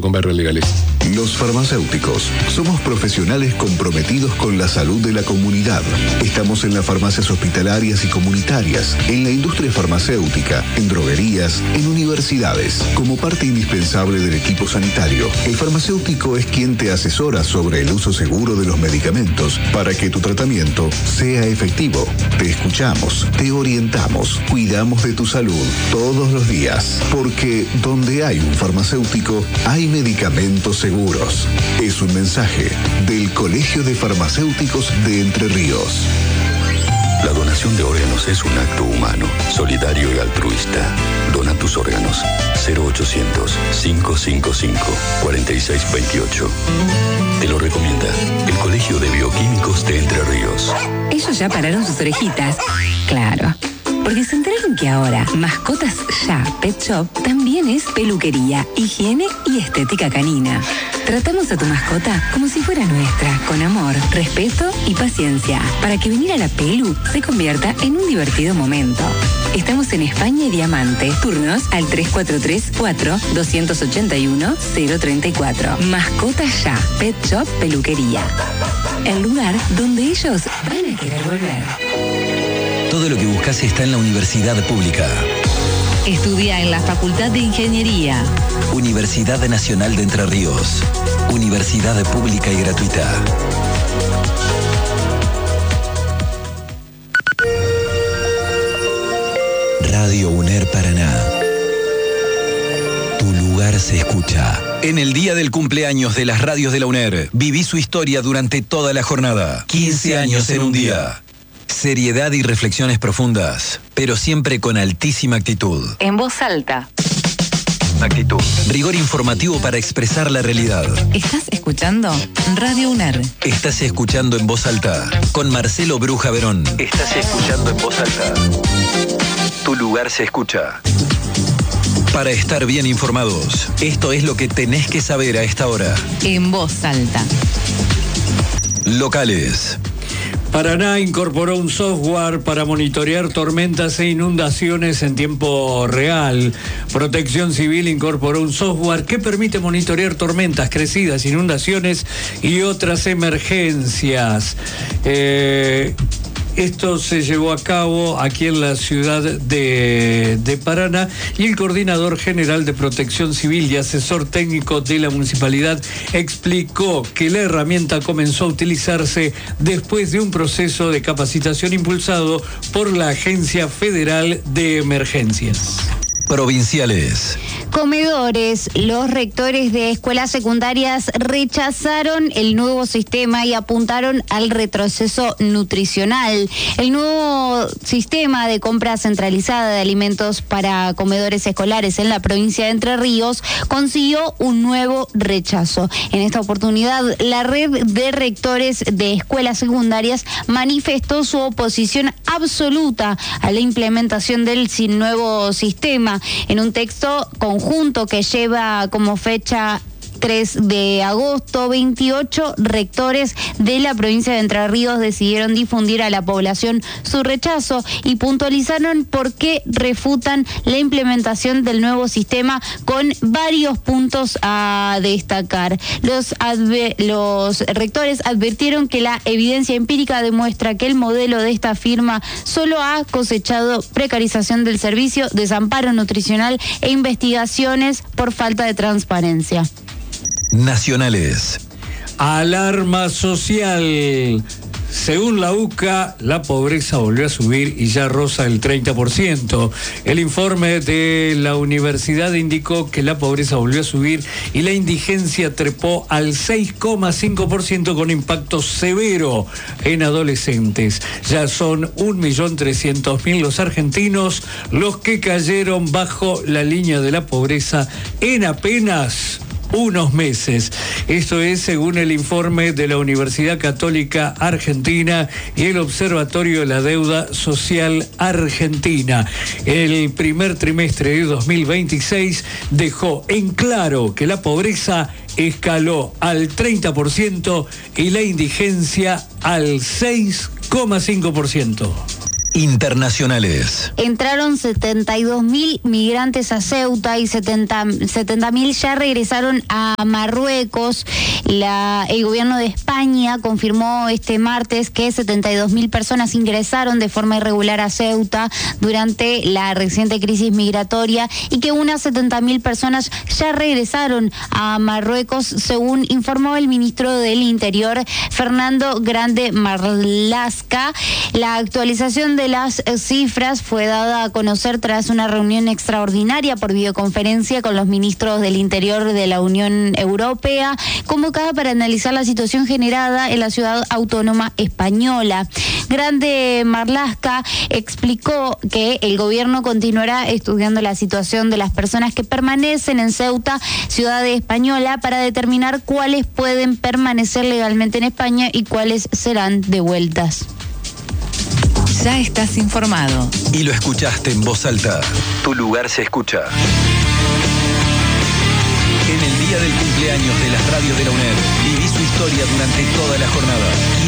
con barreras legales. Los farmacéuticos somos profesionales comprometidos con la salud de la comunidad. Estamos en las farmacias hospitalarias y comunitarias, en la industria farmacéutica, en droguerías, en universidades. Como parte indispensable del equipo sanitario, el farmacéutico es quien te asesora sobre el uso seguro de los medicamentos para que tu tratamiento sea efectivo. Te escuchamos, te orientamos, cuidamos de tu salud todos los días, porque donde hay un farmacéutico, hay medicamentos seguros. Es un mensaje del Colegio de Farmacéuticos de Entre Ríos. La donación de órganos es un acto humano, solidario y altruista. Dona tus órganos. 0800-555-4628. Te lo recomienda el Colegio de Bioquímicos de Entre Ríos. Ellos ya pararon sus orejitas. Claro. Porque se enteraron que ahora Mascotas Ya Pet Shop también es peluquería, higiene y estética canina. Tratamos a tu mascota como si fuera nuestra, con amor, respeto y paciencia, para que venir a la pelu se convierta en un divertido momento. Estamos en España y Diamante. Turnos al 3434-281-034. Mascotas Ya Pet Shop Peluquería. El lugar donde ellos van a querer volver. Todo lo que buscas está en la Universidad Pública. Estudia en la Facultad de Ingeniería. Universidad Nacional de Entre Ríos. Universidad pública y gratuita. Radio UNER Paraná. Tu lugar se escucha. En el día del cumpleaños de las radios de la UNER, viví su historia durante toda la jornada. 15 años en un día. Seriedad y reflexiones profundas, pero siempre con altísima actitud. En voz alta. Actitud. Rigor informativo para expresar la realidad. ¿Estás escuchando? Radio UNER. Estás escuchando En Voz Alta con Marcelo Bruja Verón. Estás escuchando En Voz Alta. Tu lugar se escucha. Para estar bien informados, esto es lo que tenés que saber a esta hora. En Voz Alta. Locales. Paraná incorporó un software para monitorear tormentas e inundaciones en tiempo real. Protección Civil incorporó un software que permite monitorear tormentas, crecidas, inundaciones y otras emergencias. Esto se llevó a cabo aquí en la ciudad de Paraná y el coordinador general de Protección Civil y asesor técnico de la municipalidad explicó que la herramienta comenzó a utilizarse después de un proceso de capacitación impulsado por la Agencia Federal de Emergencias. Provinciales. Comedores. Los rectores de escuelas secundarias rechazaron el nuevo sistema y apuntaron al retroceso nutricional. El nuevo sistema de compra centralizada de alimentos para comedores escolares en la provincia de Entre Ríos consiguió un nuevo rechazo. En esta oportunidad, la red de rectores de escuelas secundarias manifestó su oposición absoluta a la implementación del nuevo sistema. En un texto conjunto que lleva como fecha 3 de agosto, 28 rectores de la provincia de Entre Ríos decidieron difundir a la población su rechazo y puntualizaron por qué refutan la implementación del nuevo sistema con varios puntos a destacar. Los rectores advirtieron que la evidencia empírica demuestra que el modelo de esta firma solo ha cosechado precarización del servicio, desamparo nutricional e investigaciones por falta de transparencia. Nacionales. Alarma social. Según la UCA, la pobreza volvió a subir y ya roza el 30%. El informe de la universidad indicó que la pobreza volvió a subir y la indigencia trepó al 6,5% con impacto severo en adolescentes. Ya son 1.300.000 los argentinos los que cayeron bajo la línea de la pobreza en apenas unos meses. Esto es según el informe de la Universidad Católica Argentina y el Observatorio de la Deuda Social Argentina. El primer trimestre de 2026 dejó en claro que la pobreza escaló al 30% y la indigencia al 6,5%. internacionales. Entraron 72.000 migrantes a Ceuta y 70.000 ya regresaron a Marruecos. El gobierno de España confirmó este martes que 72.000 personas ingresaron de forma irregular a Ceuta durante la reciente crisis migratoria y que unas 70.000 personas ya regresaron a Marruecos, según informó el ministro del Interior, Fernando Grande Marlaska. La actualización de las cifras fue dada a conocer tras una reunión extraordinaria por videoconferencia con los ministros del Interior de la Unión Europea, convocada para analizar la situación generada en la ciudad autónoma española. Grande Marlaska explicó que el gobierno continuará estudiando la situación de las personas que permanecen en Ceuta, ciudad española, para determinar cuáles pueden permanecer legalmente en España y cuáles serán devueltas. Ya estás informado. Y lo escuchaste en voz alta. Tu lugar se escucha. En el día del cumpleaños de las radios de la UNED, viví su historia durante toda la jornada.